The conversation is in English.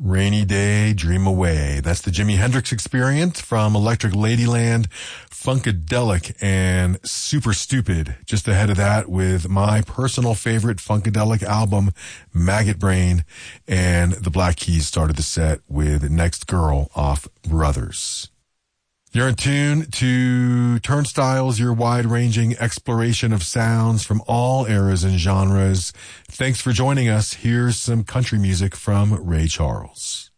Rainy Day, Dream Away. That's the Jimi Hendrix Experience from Electric Ladyland, Funkadelic, and Super Stupid. Just ahead of that with my personal favorite Funkadelic album, Maggot Brain, and the Black Keys started the set with Next Girl off Brothers. You're in tune to Turnstiles, your wide-ranging exploration of sounds from all eras and genres. Thanks for joining us. Here's some country music from Ray Charles.